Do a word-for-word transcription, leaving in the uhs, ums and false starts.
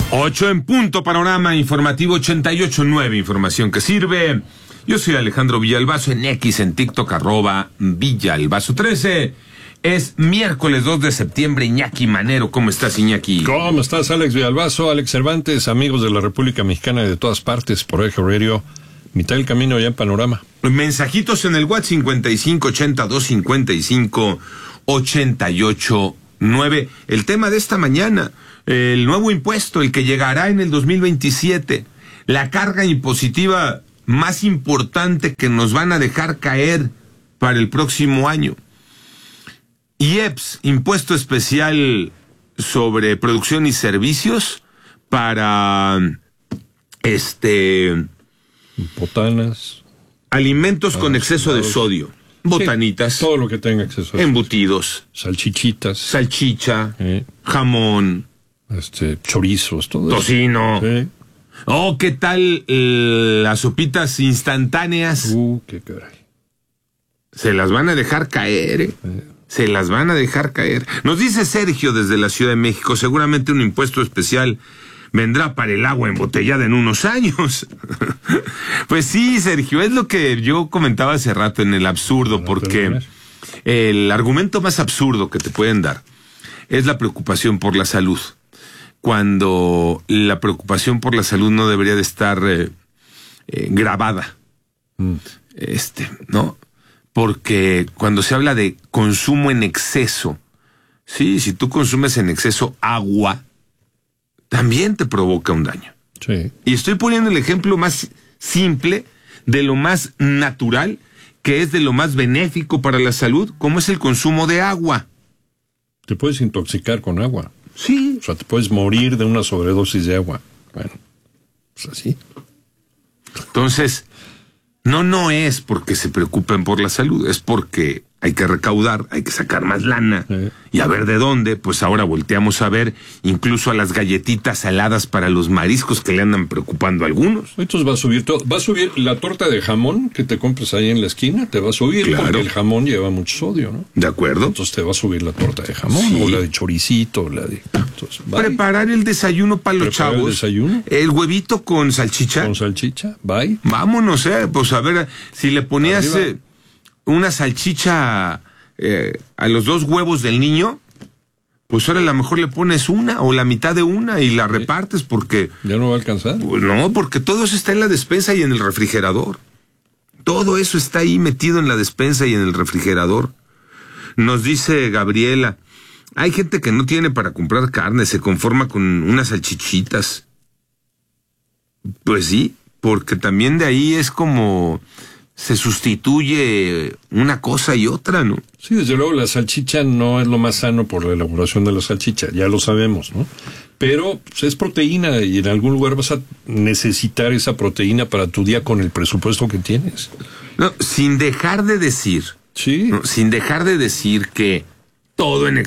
Ocho en punto, panorama informativo ochenta y ocho nueve, información que sirve. Yo soy Alejandro Villalbazo, en X, en TikTok, arroba Villalbazo trece. Es miércoles dos de septiembre, Iñaki Manero. ¿Cómo estás, Iñaki? ¿Cómo estás, Alex Villalbazo? Alex Cervantes, amigos de la República Mexicana y de todas partes, por Eje Radio, mitad del camino ya en Panorama. Mensajitos en el WhatsApp cincuenta y cinco ochenta y dos cincuenta y cinco ochenta y ocho nueve. El tema de esta mañana, el nuevo impuesto, el que llegará en el dos mil veintisiete, la carga impositiva más importante que nos van a dejar caer para el próximo año. I E P S, Impuesto Especial sobre Producción y Servicios para este botanas, alimentos con exceso de sodio, botanitas, sí, todo lo que tenga exceso de embutidos, salchichitas, salchicha, eh, jamón, este, chorizos, todo tocino. eso. Sí. Oh, ¿qué tal eh, las sopitas instantáneas? Uh, qué caray. Se las van a dejar caer, ¿eh? Eh. Se las van a dejar caer. Nos dice Sergio desde la Ciudad de México, seguramente un impuesto especial vendrá para el agua embotellada en unos años. Pues sí, Sergio, es lo que yo comentaba hace rato en el absurdo, porque el argumento más absurdo que te pueden dar es la preocupación por la salud, cuando la preocupación por la salud no debería de estar eh, eh, grabada. Mm. Este, ¿no? Porque cuando se habla de consumo en exceso, sí, si tú consumes en exceso agua, también te provoca un daño. Sí. Y estoy poniendo el ejemplo más simple, de lo más natural, que es de lo más benéfico para la salud, como es el consumo de agua. Te puedes intoxicar con agua. Sí. O sea, te puedes morir de una sobredosis de agua. Bueno, pues así. Entonces, no, no es porque se preocupen por la salud, es porque hay que recaudar, hay que sacar más lana, sí. Y a ver de dónde. Pues ahora volteamos a ver incluso a las galletitas saladas para los mariscos que le andan preocupando a algunos. Entonces va a subir todo, va a subir la torta de jamón que te compras ahí en la esquina, te va a subir, claro, porque el jamón lleva mucho sodio, ¿no? De acuerdo. Entonces te va a subir la torta de jamón, sí, o la de choricito, o la de... Entonces, preparar el desayuno para los chavos. ¿El desayuno? El huevito con salchicha. Con salchicha, bye. Vámonos, eh, pues a ver, si le ponías eh, una salchicha eh, a los dos huevos del niño, pues ahora a lo mejor le pones una o la mitad de una y la sí. repartes, porque... ¿Ya no va a alcanzar? Pues no, porque todo eso está en la despensa y en el refrigerador. Todo eso está ahí metido en la despensa y en el refrigerador. Nos dice Gabriela, hay gente que no tiene para comprar carne, se conforma con unas salchichitas. Pues sí, porque también de ahí es como se sustituye una cosa y otra, ¿no? Sí, desde luego la salchicha no es lo más sano por la elaboración de la salchicha, ya lo sabemos, ¿no? Pero pues, es proteína y en algún lugar vas a necesitar esa proteína para tu día con el presupuesto que tienes. No, sin dejar de decir, sí, no, sin dejar de decir que todo en